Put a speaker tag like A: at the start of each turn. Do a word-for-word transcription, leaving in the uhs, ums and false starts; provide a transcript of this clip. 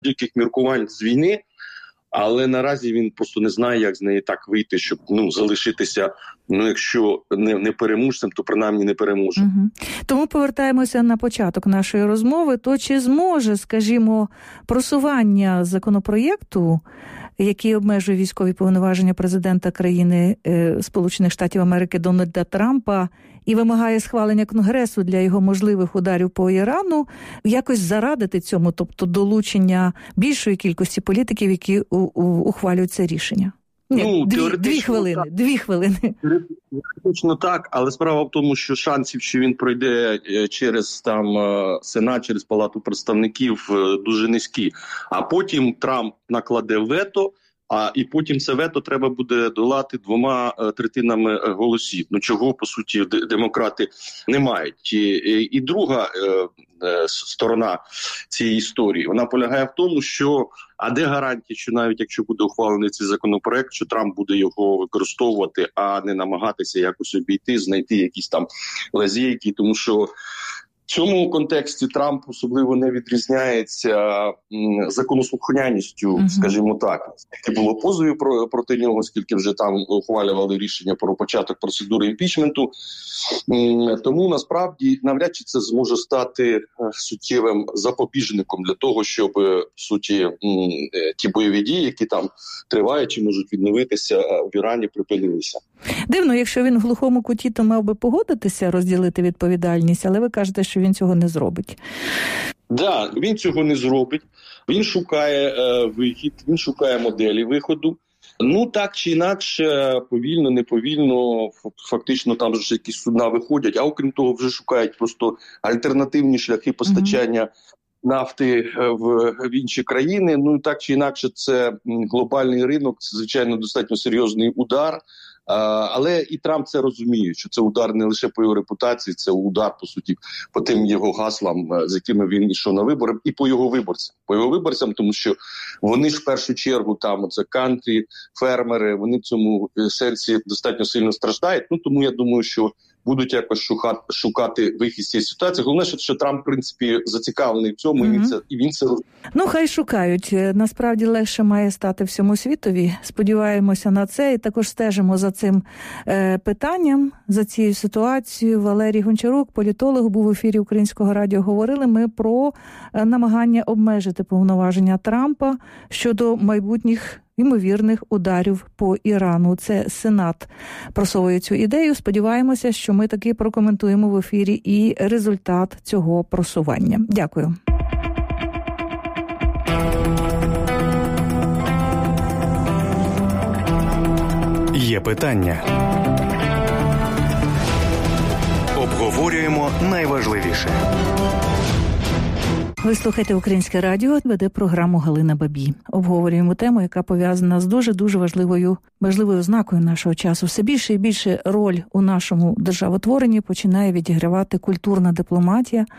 A: будь-яких міркувань з війни, але наразі він просто не знає, як з неї так вийти, щоб ну залишитися, ну якщо не, не переможцем, то принаймні не переможем.
B: Угу. Тому повертаємося на початок нашої розмови. То чи зможе, скажімо, просування законопроєкту, який обмежує військові повноваження президента країни е, Сполучених Штатів Америки Дональда Трампа і вимагає схвалення Конгресу для його можливих ударів по Ірану, якось зарадити цьому, тобто долучення більшої кількості політиків, які у, у, ухвалюють це рішення? Ні,
A: ну,
B: дві, дві хвилини,
A: так.
B: дві хвилини.
A: Теоретично так, але справа в тому, що шансів, що він пройде через там Сенат, через Палату представників, дуже низькі. А потім Трамп накладе вето, а і потім це вето треба буде долати двома третинами голосів. Ну чого, по суті, демократи не мають. І, і друга е, е, сторона цієї історії, вона полягає в тому, що а де гарантія, що навіть якщо буде ухвалений цей законопроект, що Трамп буде його використовувати, а не намагатися якось обійти, знайти якісь там лазейки, тому що в цьому контексті Трамп особливо не відрізняється м, законослухняністю, uh-huh. скажімо так. Скільки було позовів про, проти нього, скільки вже там ухвалювали рішення про початок процедури імпічменту. М, тому насправді навряд чи це зможе стати е, суттєвим запобіжником для того, щоб в суті м, е, ті бойові дії, які там тривають чи можуть відновитися в Ірані, припинилися.
B: Дивно, якщо він в глухому куті, то мав би погодитися розділити відповідальність, але ви кажете, що він цього не зробить. Так,
A: да, він цього не зробить. Він шукає е, вихід, він шукає моделі виходу. Ну, так чи інакше, повільно, неповільно, фактично там вже якісь судна виходять, а окрім того вже шукають просто альтернативні шляхи постачання mm-hmm. нафти в, в інші країни. Ну, так чи інакше, це глобальний ринок, це, звичайно, достатньо серйозний удар. Але і Трамп це розуміє, що це удар не лише по його репутації, це удар, по суті, по тим його гаслам, з якими він йшов на вибори, і по його виборцям. По його виборцям, тому що вони ж в першу чергу там, це кантрі, фермери, вони в цьому сенсі достатньо сильно страждають. Ну, тому я думаю, що будуть якось шукати, шукати вихід з цієї ситуації. Головне, що, що Трамп, в принципі, зацікавлений в цьому, mm-hmm. і він це, і він це розуміє.
B: Ну, хай шукають. Насправді легше має стати всьому світові. Сподіваємося на це і також стежимо за цим е, питанням, за цією ситуацією. Валерій Гончарук, політолог, був в ефірі Українського радіо. Говорили ми про е, намагання обмежити повноваження Трампа щодо майбутніх ймовірних ударів по Ірану. Це Сенат просовує цю ідею. Сподіваємося, що ми таки прокоментуємо в ефірі і результат цього просування. Дякую.
C: Є питання. Обговорюємо найважливіше.
B: Ви слухаєте Українське радіо, веде програму Галина Бабій. Обговорюємо тему, яка пов'язана з дуже-дуже важливою, важливою ознакою нашого часу. Все більше і більше роль у нашому державотворенні починає відігравати культурна дипломатія,